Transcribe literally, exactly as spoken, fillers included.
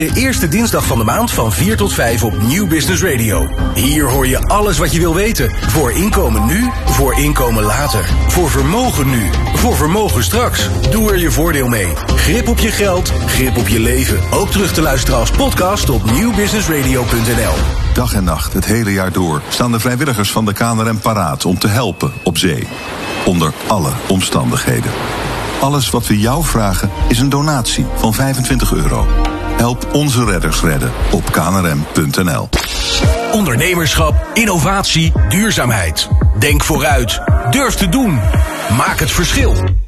De eerste dinsdag van de maand van vier tot vijf op Nieuw Business Radio. Hier hoor je alles wat je wil weten. Voor inkomen nu, voor inkomen later. Voor vermogen nu, voor vermogen straks. Doe er je voordeel mee. Grip op je geld, grip op je leven. Ook terug te luisteren als podcast op nieuw business radio punt n l. Dag en nacht, het hele jaar door, staan de vrijwilligers van de K N R M paraat om te helpen op zee. Onder alle omstandigheden. Alles wat we jou vragen is een donatie van vijfentwintig euro. Help onze redders redden op k n r m punt n l. Ondernemerschap, innovatie, duurzaamheid. Denk vooruit. Durf te doen. Maak het verschil.